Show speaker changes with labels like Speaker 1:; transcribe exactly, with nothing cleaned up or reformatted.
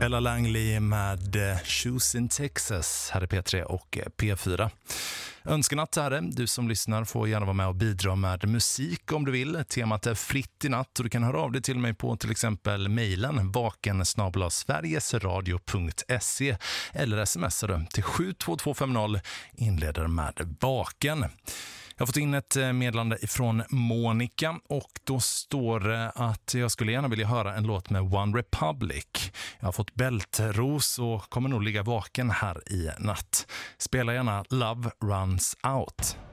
Speaker 1: Ella Langley med Shoes in Texas här i P tre och P fyra. Önskenatt här är du som lyssnar får gärna vara med och bidra med musik om du vill. Temat är fritt i natt och du kan höra av dig till mig på till exempel mejlen vaken snabel-a sverigesradio punkt se eller smsar du till sju två två fem noll inleder med vaken. Jag har fått in ett meddelande ifrån Monica och då står det att jag skulle gärna vilja höra en låt med One Republic. Jag har fått bältros och kommer nog ligga vaken här i natt. Spela gärna Love Runs Out.